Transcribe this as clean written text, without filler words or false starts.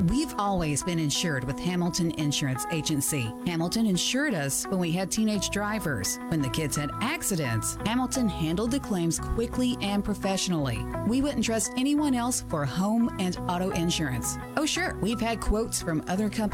We've always been insured with Hamilton Insurance Agency. Hamilton insured us when we had teenage drivers. When the kids had accidents, Hamilton handled the claims quickly and professionally. We wouldn't trust anyone else for home and auto insurance. Oh, sure, we've had quotes from other companies